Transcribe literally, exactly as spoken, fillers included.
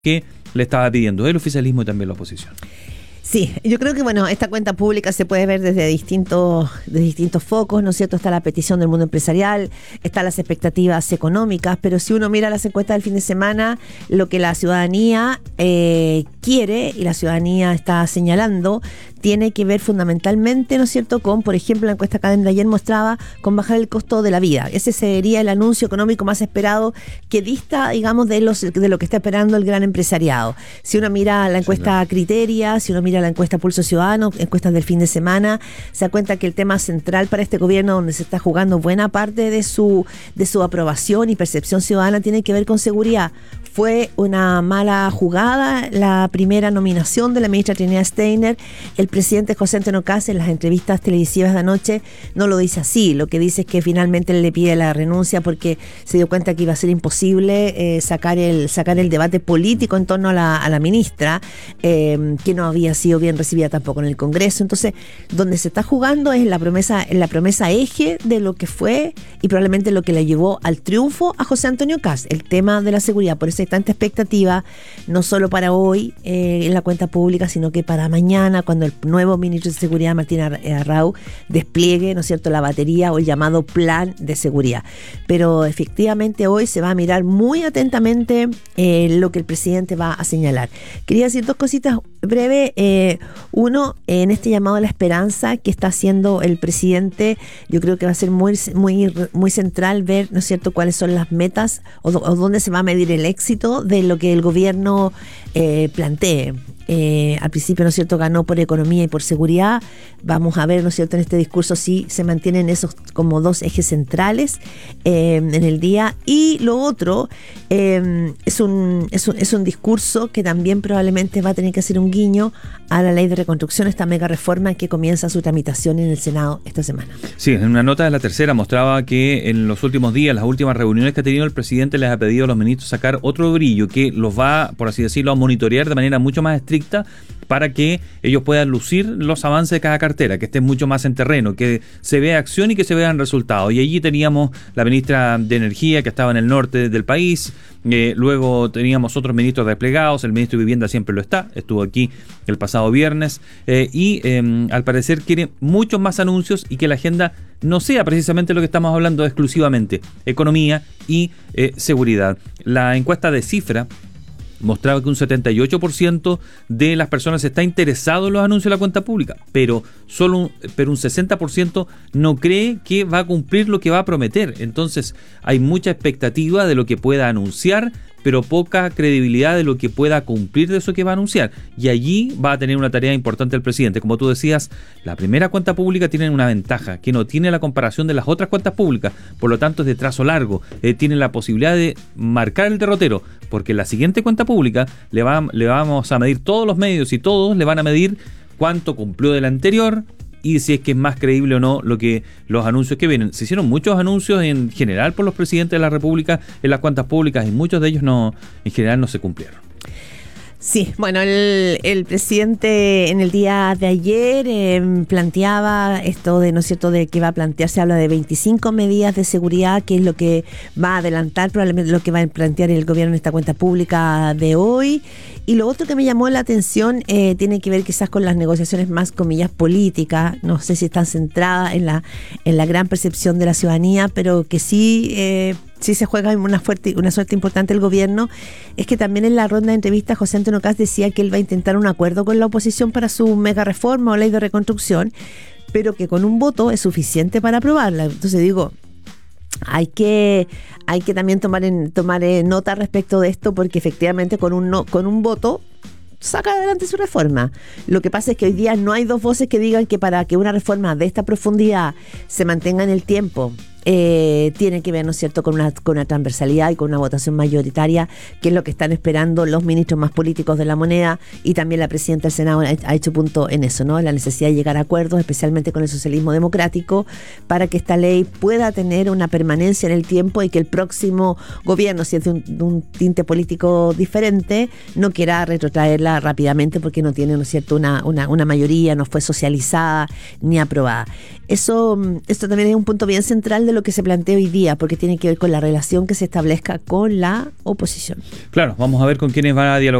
que le estaba pidiendo el oficialismo y también la oposición. Sí, yo creo que bueno, esta cuenta pública se puede ver desde distintos, desde distintos focos, ¿no es cierto? Está la petición del mundo empresarial, están las expectativas económicas, pero si uno mira las encuestas del fin de semana, lo que la ciudadanía eh, quiere y la ciudadanía está señalando, tiene que ver fundamentalmente, ¿no es cierto?, con, por ejemplo, la encuesta Cadem de ayer mostraba, con bajar el costo de la vida. Ese sería el anuncio económico más esperado que dista, digamos, de los de lo que está esperando el gran empresariado. Si uno mira la encuesta Criteria, si uno mira la encuesta Pulso Ciudadano, encuestas del fin de semana, se da cuenta que el tema central para este gobierno, donde se está jugando buena parte de su, de su aprobación y percepción ciudadana, tiene que ver con seguridad. Fue una mala jugada la primera nominación de la ministra Trinidad Steiner. El presidente José Antonio Kast en las entrevistas televisivas de anoche no lo dice así. Lo que dice es que finalmente le pide la renuncia porque se dio cuenta que iba a ser imposible eh, sacar el sacar el debate político en torno a la, a la ministra, eh, que no había sido bien recibida tampoco en el Congreso. Entonces, donde se está jugando es en la promesa, en la promesa eje de lo que fue y probablemente lo que le llevó al triunfo a José Antonio Kast, el tema de la seguridad. Por eso hay tanta expectativa, no solo para hoy eh, en la cuenta pública, sino que para mañana, cuando el nuevo ministro de Seguridad, Martín Arrau, despliegue, ¿no es cierto?, la batería o el llamado plan de seguridad. Pero efectivamente hoy se va a mirar muy atentamente eh, lo que el presidente va a señalar. Quería decir dos cositas breves. Eh, uno, en este llamado a la esperanza que está haciendo el presidente, yo creo que va a ser muy, muy, muy central ver, ¿no es cierto?, cuáles son las metas o, o dónde se va a medir el éxito de lo que el gobierno eh, plantee. Eh, al principio, ¿no es cierto?, ganó por economía y por seguridad. Vamos a ver, ¿no es cierto?, en este discurso si se mantienen esos como dos ejes centrales eh, en el día. Y lo otro eh, es, un, es, un, es un discurso que también probablemente va a tener que hacer un guiño a la ley de reconstrucción, esta mega reforma que comienza su tramitación en el Senado esta semana. Sí, en una nota de La Tercera mostraba que en los últimos días, las últimas reuniones que ha tenido el presidente, les ha pedido a los ministros sacar otro brillo que los va, por así decirlo, a monitorear de manera mucho más estricta para que ellos puedan lucir los avances de cada cartera, que estén mucho más en terreno, que se vea acción y que se vean resultados. Y allí teníamos la ministra de Energía, que estaba en el norte del país, eh, luego teníamos otros ministros desplegados, el ministro de Vivienda siempre lo está, estuvo aquí el pasado viernes, eh, y eh, al parecer quiere muchos más anuncios y que la agenda no sea precisamente lo que estamos hablando exclusivamente, economía y eh, seguridad. La encuesta de Cifra mostraba que un setenta y ocho por ciento de las personas está interesado en los anuncios de la cuenta pública, pero solo un, pero un sesenta por ciento no cree que va a cumplir lo que va a prometer. Entonces hay mucha expectativa de lo que pueda anunciar, pero poca credibilidad de lo que pueda cumplir de eso que va a anunciar. Y allí va a tener una tarea importante el presidente. Como tú decías, la primera cuenta pública tiene una ventaja, que no tiene la comparación de las otras cuentas públicas, por lo tanto es de trazo largo, eh, tiene la posibilidad de marcar el derrotero, porque la siguiente cuenta pública le, va, le vamos a medir todos los medios y todos le van a medir cuánto cumplió de la anterior, y si es que es más creíble o no lo que los anuncios que vienen. Se hicieron muchos anuncios en general por los presidentes de la República en las cuentas públicas y muchos de ellos no, en general no se cumplieron. Sí, bueno, el, el presidente en el día de ayer eh, planteaba esto de, ¿no es cierto?, de que va a plantearse, habla de veinticinco medidas de seguridad, que es lo que va a adelantar, probablemente lo que va a plantear el gobierno en esta cuenta pública de hoy. Y lo otro que me llamó la atención eh, tiene que ver quizás con las negociaciones más, comillas, políticas, no sé si están centradas en la, en la gran percepción de la ciudadanía, pero que sí... Eh, sí se juega una, fuerte, una suerte importante el gobierno, es que también en la ronda de entrevistas José Antonio Kast decía que él va a intentar un acuerdo con la oposición para su mega reforma o ley de reconstrucción, pero que con un voto es suficiente para aprobarla. Entonces digo, hay que hay que también tomar en, tomar en nota respecto de esto, porque efectivamente con un no, con un voto saca adelante su reforma. Lo que pasa es que hoy día no hay dos voces que digan que para que una reforma de esta profundidad se mantenga en el tiempo, eh, tiene que ver, ¿no es cierto?, con una, con una transversalidad y con una votación mayoritaria, que es lo que están esperando los ministros más políticos de la moneda, y también la presidenta del Senado ha hecho punto en eso, ¿no? La necesidad de llegar a acuerdos, especialmente con el socialismo democrático, para que esta ley pueda tener una permanencia en el tiempo y que el próximo gobierno, si es de un, de un tinte político diferente, no quiera retrotraerla rápidamente porque no tiene, ¿no es cierto?, una, una, una mayoría, no fue socializada ni aprobada. Eso, esto también es un punto bien central de de lo que se plantea hoy día, porque tiene que ver con la relación que se establezca con la oposición. Claro, vamos a ver con quiénes va a dialogar